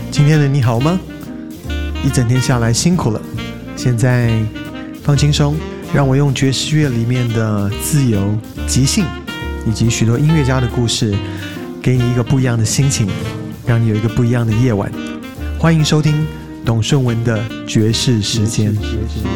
今天的你好吗？一整天下来辛苦了，现在放轻松，让我用爵士乐里面的自由、即兴以及许多音乐家的故事，给你一个不一样的心情，让你有一个不一样的夜晚。欢迎收听董顺文的爵士时间。